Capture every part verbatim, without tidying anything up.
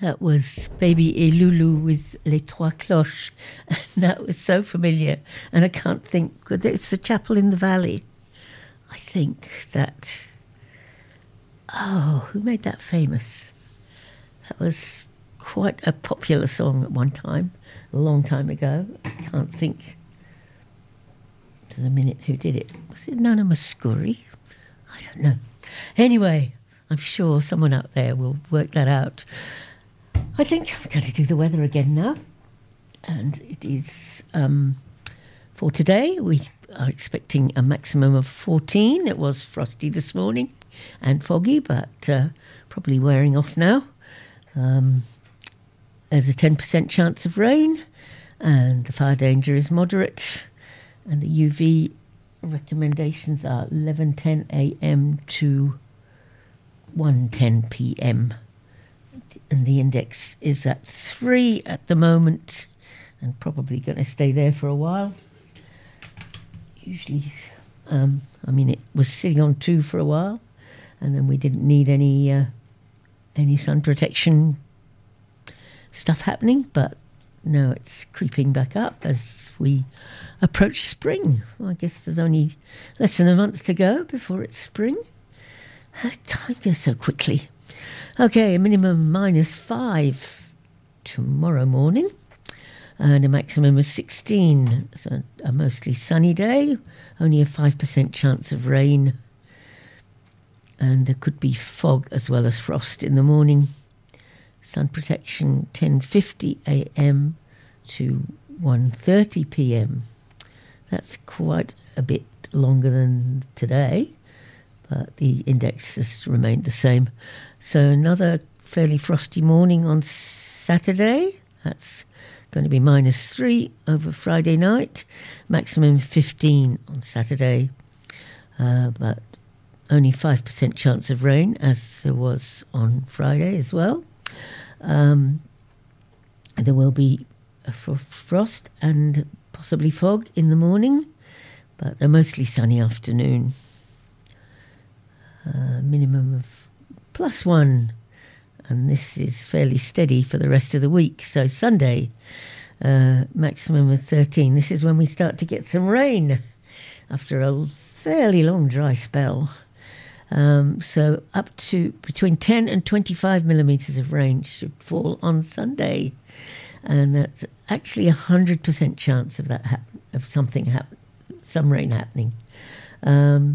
That was Baby Elulu with Les Trois Cloches, and that was so familiar. And I can't think, it's the Chapel in the Valley. I think that, oh, who made that famous? That was quite a popular song at one time, a long time ago. I can't think to the minute who did it. Was it Nana Muscuri? I don't know. Anyway, I'm sure someone out there will work that out. I think I'm going to do the weather again now. And it is, um, for today, we are expecting a maximum of fourteen. It was frosty this morning and foggy, but uh, probably wearing off now. Um, there's a ten percent chance of rain, and the fire danger is moderate. And the U V recommendations are eleven ten a.m. to one ten p.m. And the index is at three at the moment, and probably going to stay there for a while. Usually, um, I mean, it was sitting on two for a while, and then we didn't need any uh, any sun protection stuff happening, but now it's creeping back up as we approach spring. Well, I guess there's only less than a month to go before it's spring. Time goes so quickly. Okay, a minimum minus five tomorrow morning, and a maximum of sixteen. So a mostly sunny day, only a five percent chance of rain, and there could be fog as well as frost in the morning. Sun protection ten fifty a.m. to one thirty p.m. That's quite a bit longer than today, but the index has remained the same. So another fairly frosty morning on Saturday. That's going to be minus three over Friday night. Maximum fifteen on Saturday, uh, but only five percent chance of rain, as there was on Friday as well. Um, and there will be a frost and possibly fog in the morning, but a mostly sunny afternoon. Uh, minimum of plus one, and this is fairly steady for the rest of the week. So Sunday, uh, maximum of thirteen. This is when we start to get some rain after a fairly long dry spell. Um, so up to between ten and twenty-five millimetres of rain should fall on Sunday, and that's actually a hundred percent chance of that hap- of something happen, some rain happening. Um,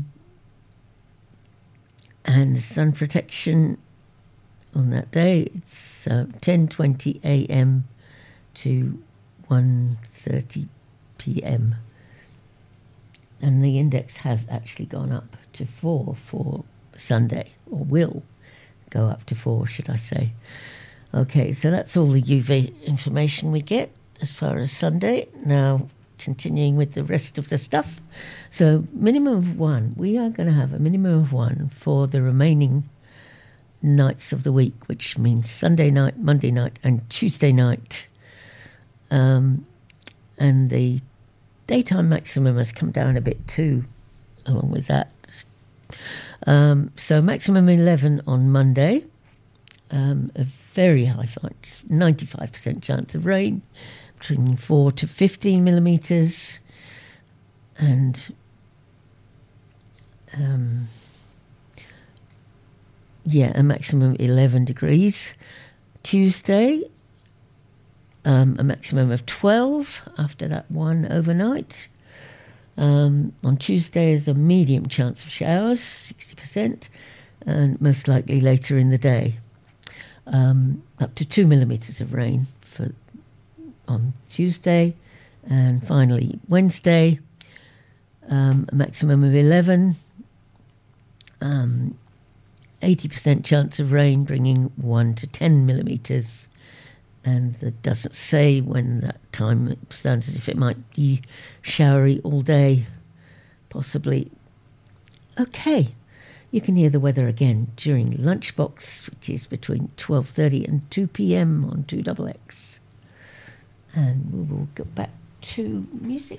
And the sun protection on that day, it's uh, ten twenty a.m. to one thirty p.m. And the index has actually gone up to four for Sunday, or will go up to four, should I say. Okay, so that's all the U V information we get as far as Sunday. Now, continuing with the rest of the stuff. So minimum of one. We are going to have a minimum of one for the remaining nights of the week, which means Sunday night, Monday night, and Tuesday night. Um, and the daytime maximum has come down a bit too, along with that. Um, so maximum eleven on Monday. Um, a very high, ninety-five percent chance of rain, between four to fifteen millimetres, and um, yeah, a maximum eleven degrees. Tuesday, um, a maximum of twelve after that one overnight. Um, on Tuesday is a medium chance of showers, sixty percent, and most likely later in the day. Um, up to two millimetres of rain for on Tuesday, and finally Wednesday, um, a maximum of eleven, um, eighty percent chance of rain, bringing one to ten millimetres, and it doesn't say when that time. It sounds as if it might be showery all day, possibly. Okay, you can hear the weather again during Lunchbox, which is between twelve thirty and two p.m. on two X X. And we will go back to music.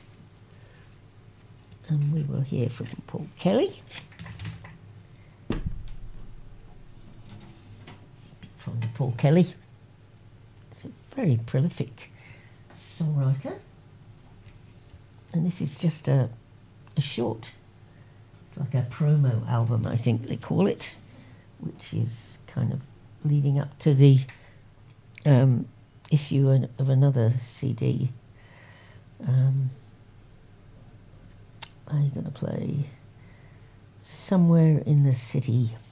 And we will hear from Paul Kelly. from Paul Kelly. It's a very prolific songwriter. And this is just a, a short, it's like a promo album, I think they call it, which is kind of leading up to the um, issue of another C D. Um, I'm going to play Somewhere in the City.